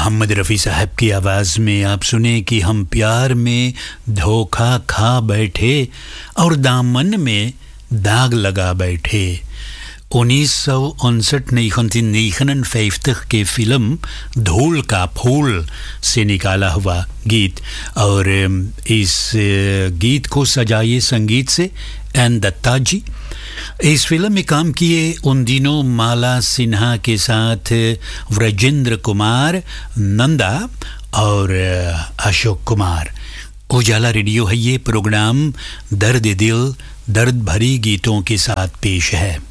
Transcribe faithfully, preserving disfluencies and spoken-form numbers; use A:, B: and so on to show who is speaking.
A: मोहम्मद रफ़ी साहब की आवाज़ में आप सुने कि हम प्यार में धोखा खा बैठे और दामन में दाग लगा बैठे। उन्नीस सौ उनसठ negentien negenenvijftig की फिल्म धूल का फूल से निकाला हुआ गीत, और इस गीत को सजाए संगीत से एन दत्ता जी। इस फिल्म में काम किए उन दिनों माला सिन्हा के साथ व्रजेंद्र कुमार, नंदा और अशोक कुमार। उजाला रेडियो है, ये प्रोग्राम दर्द दिल दर्द भरी गीतों के साथ पेश है।